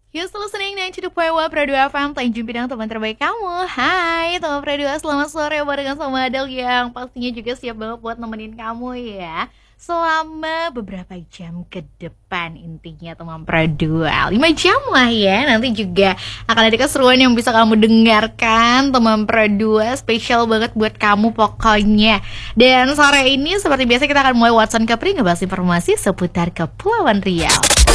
You still listening 92.1 Pro 2 FM, Tanjung Pinang, teman terbaik kamu. Hai teman Pro 2, selamat sore barengan sama Adel yang pastinya juga siap banget buat nemenin kamu ya selama beberapa jam ke depan. Intinya teman Pro 2 5 jam lah ya. Nanti juga akan ada keseruan yang bisa kamu dengarkan teman Pro 2, spesial banget buat kamu pokoknya. Dan sore ini seperti biasa kita akan mulai What's on Kepri, ngebahas informasi seputar Kepulauan Riau.